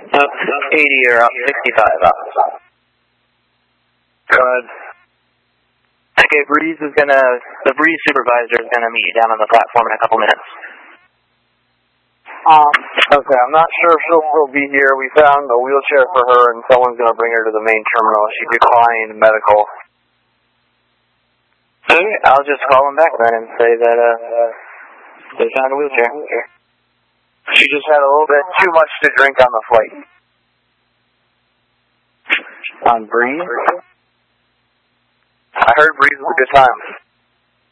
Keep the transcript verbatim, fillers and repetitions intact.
Up eighty or up sixty-five up. Good. Okay, Breeze is gonna, the Breeze supervisor is gonna meet you down on the platform in a couple minutes. Um, okay, I'm not sure if she'll still be here. We found a wheelchair for her, and someone's going to bring her to the main terminal. She declined medical. Okay, I'll just call him back then and say that uh, they found a wheelchair. She just had a little bit too much to drink on the flight. On Breeze? I heard Breeze was a good time.